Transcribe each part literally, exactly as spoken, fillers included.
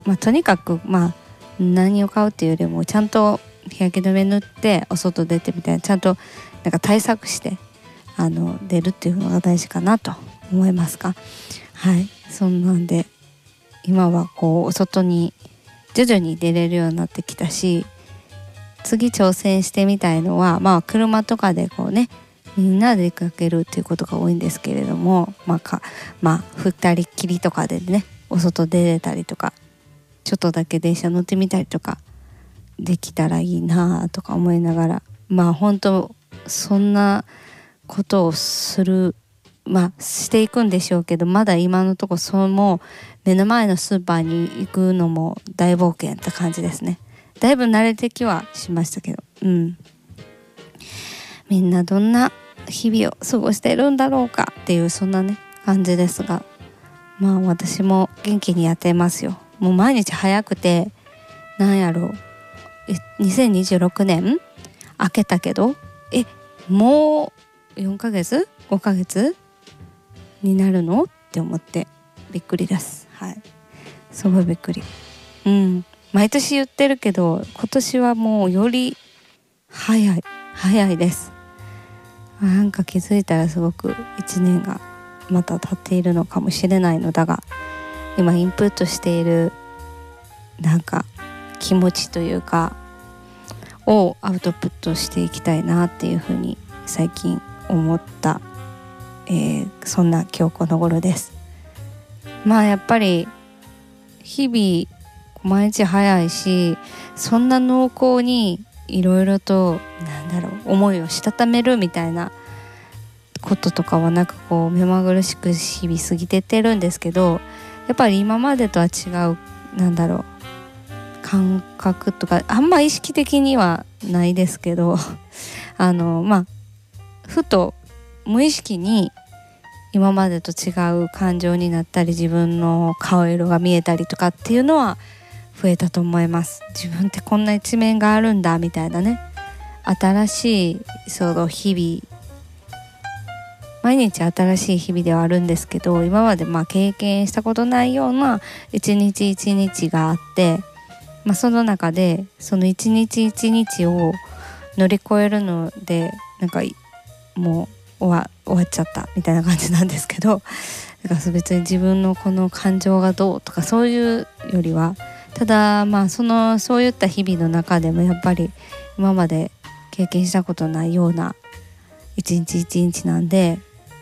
まあ、とにかくまあ何を買うっていうよりもちゃんと日焼け止め塗ってお外出てみたいな、ちゃんとなんか対策してあの出るっていうのが大事かなと思いますか。はい、そんなんで今はこうお外に徐々に出れるようになってきたし、次挑戦してみたいのは、まあ車とかでこうねみんなで出かけるっていうことが多いんですけれども、まあかまあ二人っきりとかでねお外出れたりとか、ちょっとだけ電車乗ってみたりとかできたらいいなとか思いながら、まあ本当そんなことをするまあしていくんでしょうけど、まだ今のところそうも目の前のスーパーに行くのも大冒険って感じですね。だいぶ慣れてきはしましたけど、うんみんなどんな日々を過ごしているんだろうかっていうそんなね感じですが、まあ私も元気にやってますよ。もう毎日早くて、なんやろうにせんにじゅうろくねん明けたけど、えもうよんかげつごかげつになるのって思ってびっくりです。はい、すごいびっくり。うん毎年言ってるけど今年はもうより早い早いです。なんか気づいたらすごくいちねんがまた経っているのかもしれないのだが、今インプットしているなんか気持ちというかをアウトプットしていきたいなっていうふうに最近思った、えー、そんな今日この頃です。まあやっぱり日々毎日早いし、そんな濃厚にいろいろとなんだろう思いをしたためるみたいなこととかはなく、こう目まぐるしく日々過ぎてってるんですけど、やっぱり今までとは違うなんだろう感覚とかあんま意識的にはないですけどあのまあふと無意識に今までと違う感情になったり、自分の顔色が見えたりとかっていうのは増えたと思います。自分ってこんな一面があるんだみたいなね、新しいその日々、毎日新しい日々ではあるんですけど、今までまあ経験したことないような一日一日があって、まあ、その中でその一日一日を乗り越えるのでなんかもう終わ、終わっちゃったみたいな感じなんですけど、だから別に自分のこの感情がどうとかそういうよりは、ただまあそのそういった日々の中でもやっぱり今まで経験したことないような一日一日なんで、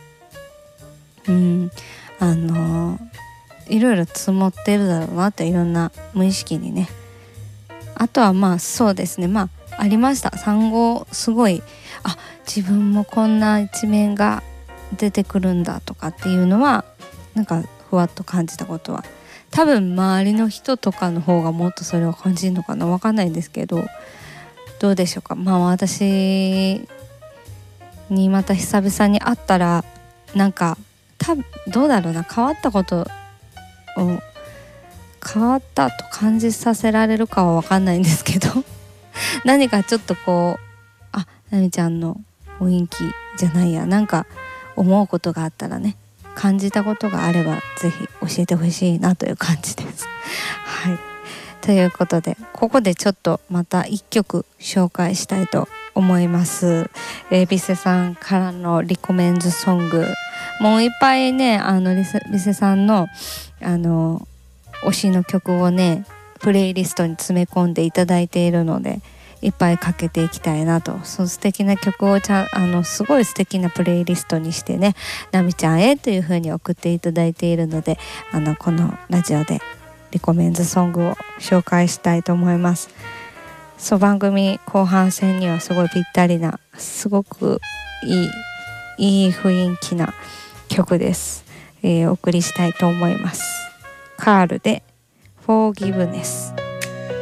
うんあのいろいろ積もってるだろうなって、いろんな無意識にね。あとはまあそうですね、まあありました産後すごい、あ自分もこんな一面が出てくるんだとかっていうのはなんかふわっと感じたことは、多分周りの人とかの方がもっとそれを感じるのかな、わかんないんですけど、どうでしょうか。まあ私にまた久々に会ったらなんか多分どうだろうな、変わったことを変わったと感じさせられるかはわかんないんですけど何かちょっとこうあなみちゃんの雰囲気じゃないや、なんか思うことがあったらね、感じたことがあればぜひ教えてほしいなという感じですはい、ということでここでちょっとまた一曲紹介したいと思います。えー、ビセさんからのリコメンズソング、もういっぱいねあのビセ、ビセさんのあの推しの曲をねプレイリストに詰め込んでいただいているので、いっぱいかけていきたいなと。その素敵な曲をちゃんあのすごい素敵なプレイリストにしてね、なみちゃんへという風に送っていただいているので、あのこのラジオでリコメンズソングを紹介したいと思います。そう、番組後半戦にはすごいぴったりな、すごくいいいい雰囲気な曲です。えー、お送りしたいと思います。カールで Forgiveness。